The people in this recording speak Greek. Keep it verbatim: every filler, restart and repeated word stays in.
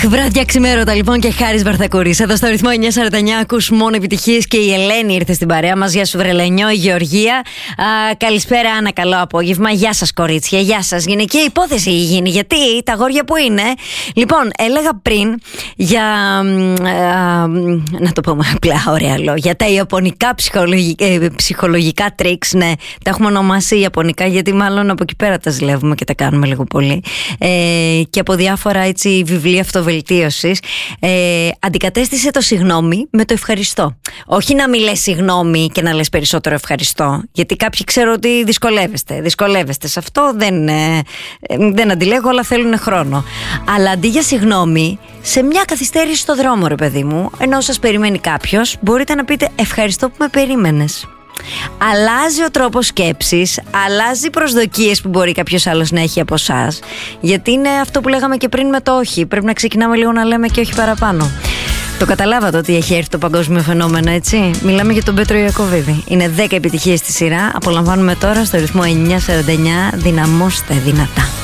Βράδια ξημέρωτα λοιπόν και Χάρης Βαρθακούρης. Εδώ στο ρυθμό εννιακόσια σαράντα εννιά ακούς μόνο επιτυχίες και η Ελένη ήρθε στην παρέα μας. Γεια σου Βρελενιό, η Γεωργία. Α, καλησπέρα Άννα, καλό απόγευμα. Γεια σας κορίτσια, γεια σας. Γυναικεία υπόθεση η γίνει, γιατί τα αγόρια που είναι. Λοιπόν, έλεγα πριν για, α, να το πούμε απλά ωραία λόγια, τα ιαπωνικά ψυχολογικά, ψυχολογικά τρίξ. Ναι, τα έχουμε ονομάσει ιαπωνικά γιατί μάλλον από εκεί πέρα τα ζηλεύουμε και τα κάνουμε λίγο πολύ. Ε, και από διάφορα έτσι βιβλία αυτοβελτίωσης, ε, αντικατέστησε το συγγνώμη με το ευχαριστώ. Όχι να μην λες συγγνώμη και να λες περισσότερο ευχαριστώ, γιατί κάποιοι ξέρω ότι δυσκολεύεστε, δυσκολεύεστε σε αυτό, δεν, ε, δεν αντιλέγω, όλα θέλουν χρόνο. Αλλά αντί για συγγνώμη, σε μια καθυστέρηση στο δρόμο ρε παιδί μου, ενώ σας περιμένει κάποιος, μπορείτε να πείτε ευχαριστώ που με περίμενες. Αλλάζει ο τρόπος σκέψης, αλλάζει οι προσδοκίες που μπορεί κάποιος άλλος να έχει από εσάς. Γιατί είναι αυτό που λέγαμε και πριν με το όχι. Πρέπει να ξεκινάμε λίγο να λέμε και όχι παραπάνω. Το καταλάβατε ότι έχει έρθει το παγκόσμιο φαινόμενο, έτσι. Μιλάμε για τον Πέτρο Ιακωβίδη. Είναι δέκα επιτυχίες στη σειρά. Απολαμβάνουμε τώρα στο ρυθμό εννιακόσια σαράντα εννιά. Δυναμώστε δυνατά.